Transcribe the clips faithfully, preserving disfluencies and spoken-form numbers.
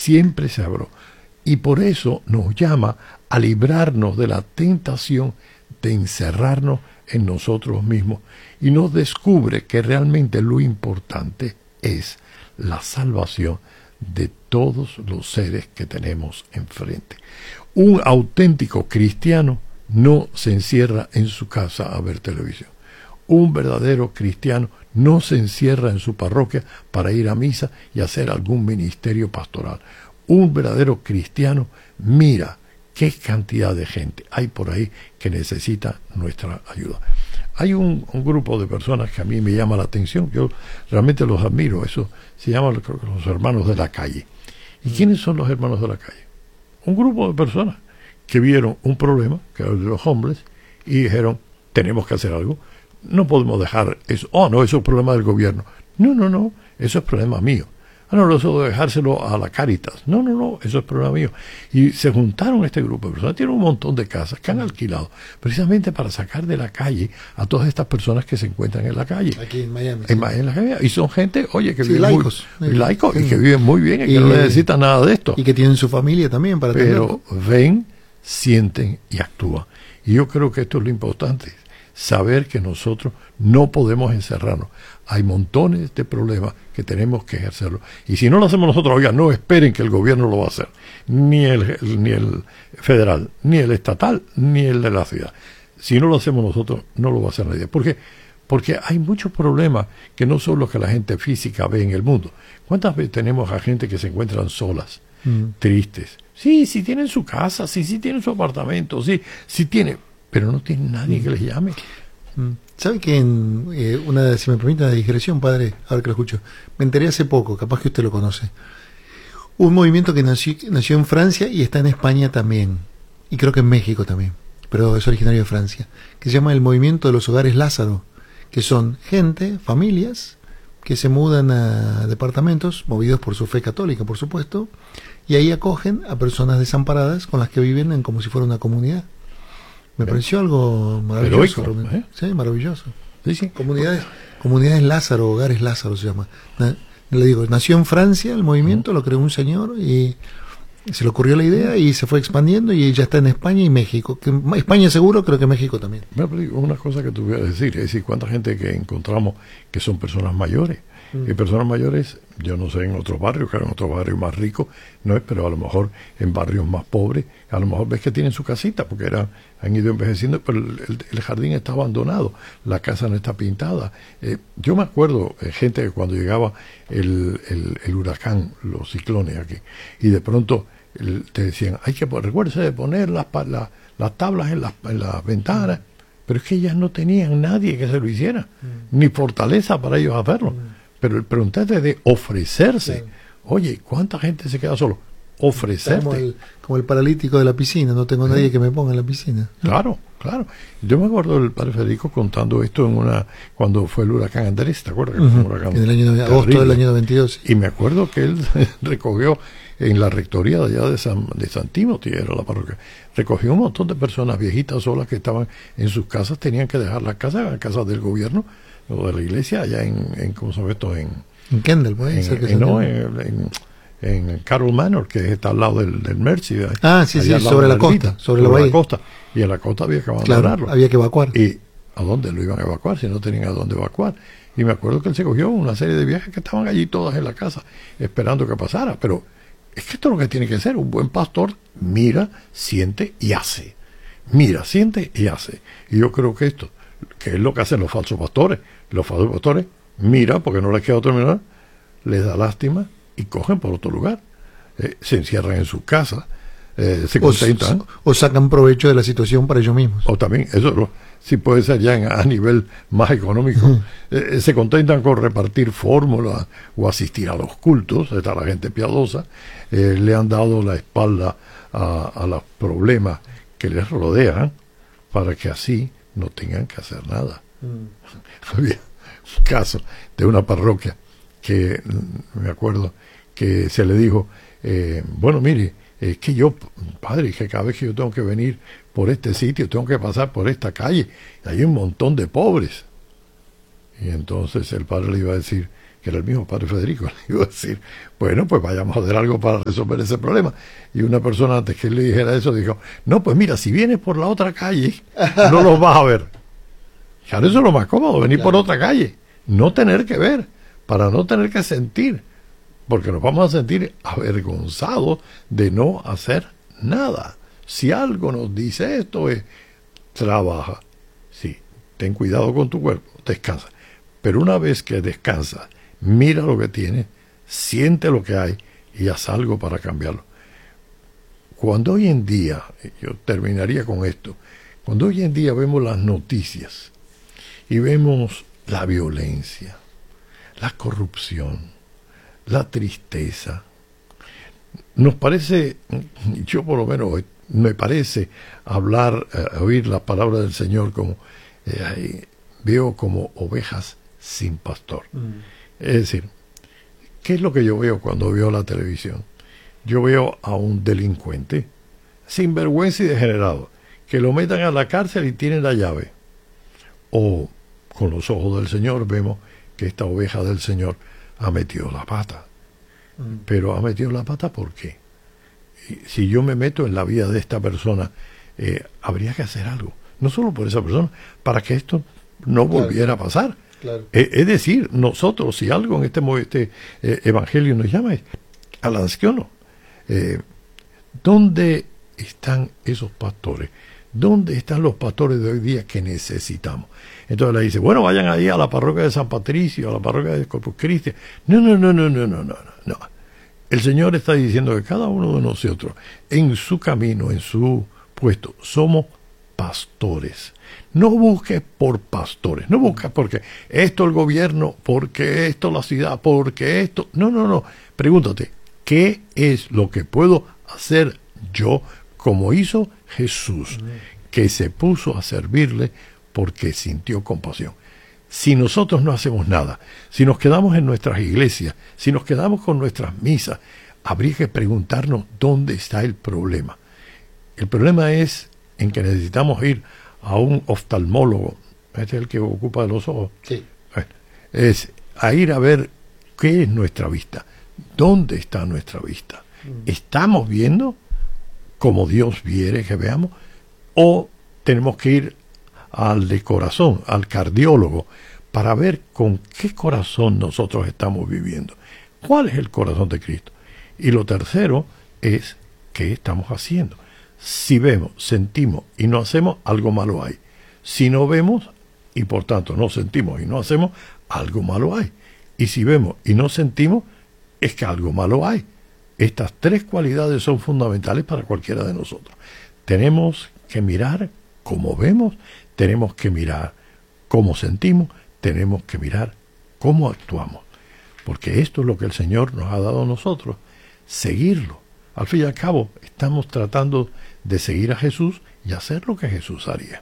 siempre se abrió. Y por eso nos llama a librarnos de la tentación de encerrarnos en nosotros mismos, y nos descubre que realmente lo importante es la salvación de todos los seres que tenemos enfrente. Un auténtico cristiano no se encierra en su casa a ver televisión. Un verdadero cristiano no se encierra en su parroquia para ir a misa y hacer algún ministerio pastoral. Un verdadero cristiano mira qué cantidad de gente hay por ahí que necesita nuestra ayuda. Hay un, un grupo de personas que a mí me llama la atención, yo realmente los admiro, eso se llama los hermanos de la calle. ¿Y quiénes son los hermanos de la calle? Un grupo de personas que vieron un problema, que era el de los hombres, y dijeron, tenemos que hacer algo, no podemos dejar eso, oh no, eso es problema del gobierno, no, no, no, eso es problema mío. Ah, no, eso de dejárselo a la Cáritas. No, no, no, eso es problema mío. Y se juntaron este grupo de personas, tienen un montón de casas que han alquilado, precisamente para sacar de la calle a todas estas personas que se encuentran en la calle. Aquí en Miami. En, sí. en la calle. Y son gente, oye, que sí, viven laicos, muy, sí. laicos sí. y que viven muy bien y, y que no necesitan nada de esto. Y que tienen su familia también para Pero tenerlo. ven, sienten y actúan. Y yo creo que esto es lo importante, saber que nosotros no podemos encerrarnos. Hay montones de problemas que tenemos que ejercerlo. Y si no lo hacemos nosotros, oigan, no esperen que el gobierno lo va a hacer. Ni el, ni el federal, ni el estatal, ni el de la ciudad. Si no lo hacemos nosotros, no lo va a hacer nadie. ¿Por qué? Porque hay muchos problemas que no son los que la gente física ve en el mundo. ¿Cuántas veces tenemos a gente que se encuentran solas, mm. tristes? Sí, sí tienen su casa, sí, sí tienen su apartamento, sí, sí tienen, pero no tienen nadie mm. que les llame. ¿Sabe que en eh, una, si me permite una digresión, padre, ahora que lo escucho, me enteré hace poco, capaz que usted lo conoce, un movimiento que nació, nació en Francia y está en España también, y creo que en México también, pero es originario de Francia, que se llama el Movimiento de los Hogares Lázaro, que son gente, familias, que se mudan a departamentos, movidos por su fe católica, por supuesto, y ahí acogen a personas desamparadas con las que viven en como si fuera una comunidad. Me pareció algo maravilloso. Heroico, ¿eh? Sí, maravilloso. Sí, sí. Comunidades, comunidades Lázaro, hogares Lázaro se llama. Na, le digo, nació en Francia el movimiento, uh-huh. lo creó un señor y se le ocurrió la idea y se fue expandiendo y ya está en España y México. Que España seguro, creo que México también. Una cosa que te voy a decir, es decir, cuánta gente que encontramos que son personas mayores. Y personas mayores, yo no sé en otros barrios, que en otros barrios más ricos, no es, pero a lo mejor en barrios más pobres, a lo mejor ves que tienen su casita, porque eran, han ido envejeciendo, pero el, el, el jardín está abandonado, la casa no está pintada. Eh, yo me acuerdo, eh, gente que cuando llegaba el, el, el huracán, los ciclones aquí, y de pronto el, te decían, hay que, recuérdese de poner las, la, las tablas en las, en las ventanas, pero es que ellas no tenían nadie que se lo hiciera, mm. ni fortaleza para ellos hacerlo. Mm. Pero el preguntarte de ofrecerse, sí. Oye, ¿cuánta gente se queda solo? Ofrecerte. Como el, como el paralítico de la piscina, no tengo ¿Eh? nadie que me ponga en la piscina. Claro, claro. Yo me acuerdo del padre Federico contando esto en una cuando fue el huracán Andrés, ¿te acuerdas? Uh-huh. Un huracán en el año de agosto del año noventa y dos. Y me acuerdo que él recogió en la rectoría de allá de San, de San Timothy, era la parroquia, recogió un montón de personas viejitas solas que estaban en sus casas, tenían que dejar las casas, las casas del gobierno, o de la iglesia, allá en, en ¿cómo se llama esto? En, en Kendall, puede ser que en, no, en, en, en Carroll Manor, que está al lado del, del Mercy. Ah, sí, sí, sobre la costa, sobre, sobre la, la costa. Y en la costa había que abandonarlo. Claro, había que evacuar. ¿Y a dónde lo iban a evacuar si no tenían a dónde evacuar? Y me acuerdo que él se cogió una serie de viajes que estaban allí todas en la casa, esperando que pasara. Pero es que esto es lo que tiene que ser. Un buen pastor mira, siente y hace. Mira, siente y hace. Y yo creo que esto, que es lo que hacen los falsos pastores. Los falsos pastores miran, porque no les queda otro mirar, les da lástima y cogen por otro lugar. Eh, se encierran en sus casas, eh, se contentan. O, o sacan provecho de la situación para ellos mismos. O también, eso lo, sí puede ser ya en, a nivel más económico. Uh-huh. eh, se contentan con repartir fórmulas o asistir a los cultos, está la gente piadosa, eh, le han dado la espalda a, a los problemas que les rodean para que así no tengan que hacer nada. Mm. Había un caso de una parroquia que me acuerdo que se le dijo, eh, bueno, mire, es que yo, padre, que cada vez que yo tengo que venir por este sitio, tengo que pasar por esta calle, y hay un montón de pobres. Y entonces el padre le iba a decir que era el mismo padre Federico, le iba a decir, bueno, pues vayamos a hacer algo para resolver ese problema. Y una persona antes que él le dijera eso dijo, no, pues mira, si vienes por la otra calle, no los vas a ver. Claro, eso es lo más cómodo, venir claro. por otra calle, no tener que ver, para no tener que sentir, porque nos vamos a sentir avergonzados de no hacer nada. Si algo nos dice esto es, trabaja, sí, ten cuidado con tu cuerpo, descansa. Pero una vez que descansas, mira lo que tienes, siente lo que hay y haz algo para cambiarlo. Cuando hoy en día, yo terminaría con esto, cuando hoy en día vemos las noticias y vemos la violencia, la corrupción, la tristeza, nos parece, yo por lo menos me parece hablar, eh, oír la palabra del Señor como, eh, veo como ovejas sin pastor. Mm. Es decir, ¿qué es lo que yo veo cuando veo la televisión? Yo veo a un delincuente, sinvergüenza y degenerado, que lo metan a la cárcel y tienen la llave. O con los ojos del Señor vemos que esta oveja del Señor ha metido la pata. Mm. Pero ha metido la pata ¿por qué? Y si yo me meto en la vida de esta persona, eh, habría que hacer algo. No solo por esa persona, para que esto no claro. volviera a pasar. Claro. Eh, es decir, nosotros, si algo en este, este eh, evangelio nos llama, es al anciano. Eh, ¿Dónde están esos pastores? ¿Dónde están los pastores de hoy día que necesitamos? Entonces le dice, bueno, vayan ahí a la parroquia de San Patricio, a la parroquia de Corpus Christi. No, no, no, no, no, no, no, no. El Señor está diciendo que cada uno de nosotros, en su camino, en su puesto, somos pastores. No busques por pastores, no busques porque esto el gobierno, porque esto la ciudad, porque esto... No, no, no. Pregúntate, ¿qué es lo que puedo hacer yo como hizo Jesús, que se puso a servirle porque sintió compasión? Si nosotros no hacemos nada, si nos quedamos en nuestras iglesias, si nos quedamos con nuestras misas, habría que preguntarnos dónde está el problema. El problema es en que necesitamos ir a un oftalmólogo, este es el que ocupa los ojos, sí. Es a ir a ver qué es nuestra vista, dónde está nuestra vista. Mm. ¿Estamos viendo como Dios quiere que veamos? ¿O tenemos que ir al de corazón, al cardiólogo, para ver con qué corazón nosotros estamos viviendo? ¿Cuál es el corazón de Cristo? Y lo tercero es, ¿qué estamos haciendo? Si vemos, sentimos y no hacemos, algo malo hay. Si no vemos y por tanto no sentimos y no hacemos, algo malo hay. Y si vemos y no sentimos, es que algo malo hay. Estas tres cualidades son fundamentales para cualquiera de nosotros. Tenemos que mirar cómo vemos, tenemos que mirar cómo sentimos, tenemos que mirar cómo actuamos. Porque esto es lo que el Señor nos ha dado a nosotros, seguirlo. Al fin y al cabo, estamos tratando de seguir a Jesús y hacer lo que Jesús haría.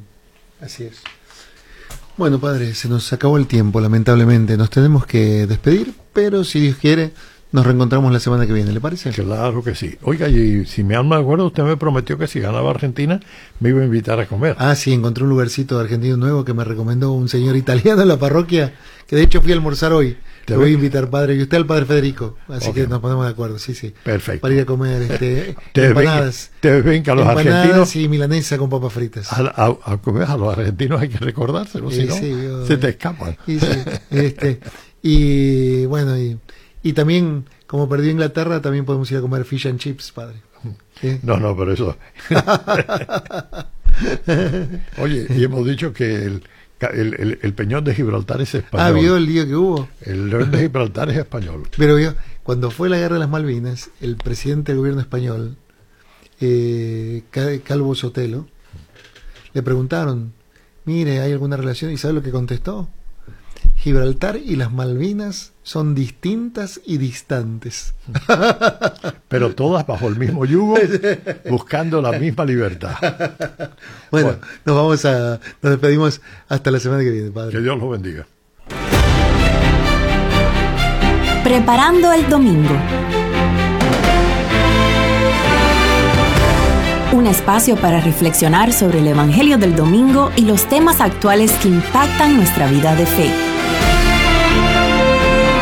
Así es. Bueno, Padre, se nos acabó el tiempo, lamentablemente. Nos tenemos que despedir, pero si Dios quiere, nos reencontramos la semana que viene, ¿le parece? Claro que sí. Oiga, y si me alma de acuerdo, usted me prometió que si ganaba Argentina, me iba a invitar a comer. Ah, sí, encontré un lugarcito de argentino nuevo que me recomendó un señor italiano en la parroquia, que de hecho fui a almorzar hoy. Te voy a invitar, Padre, y usted al Padre Federico, así okay. que nos ponemos de acuerdo, sí, sí. Perfecto. Para ir a comer este, te empanadas. Ven, te ven que a los empanadas argentinos... y milanesa con papas fritas. A, a, a comer a los argentinos hay que recordárselo, sí, si no, sí, yo, se te escapan. Sí, sí, este, y bueno, y, y también, como perdió Inglaterra, también podemos ir a comer fish and chips, Padre. ¿Sí? No, no, pero eso... Oye, y hemos dicho que el... El, el, el Peñón de Gibraltar es español. Ah, ¿vio el lío que hubo? El Peñón de Gibraltar es español. Pero vio, cuando fue la guerra de las Malvinas, el presidente del gobierno español, eh, Calvo Sotelo, le preguntaron, mire, ¿hay alguna relación? ¿Y sabe lo que contestó? Gibraltar y las Malvinas son distintas y distantes. Pero todas bajo el mismo yugo, buscando la misma libertad. Bueno, bueno, nos vamos a, nos despedimos hasta la semana que viene, Padre. Que Dios los bendiga. Preparando el domingo. Un espacio para reflexionar sobre el Evangelio del domingo y los temas actuales que impactan nuestra vida de fe.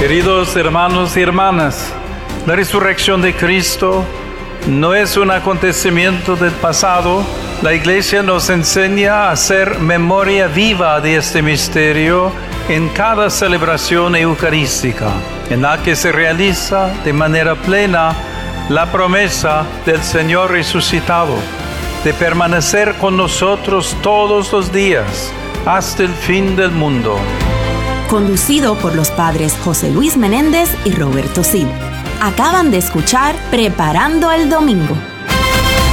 Queridos hermanos y hermanas, la resurrección de Cristo no es un acontecimiento del pasado. La Iglesia nos enseña a hacer memoria viva de este misterio en cada celebración eucarística, en la que se realiza de manera plena la promesa del Señor resucitado de permanecer con nosotros todos los días hasta el fin del mundo. Conducido por los padres José Luis Menéndez y Roberto Cid. Acaban de escuchar Preparando el Domingo.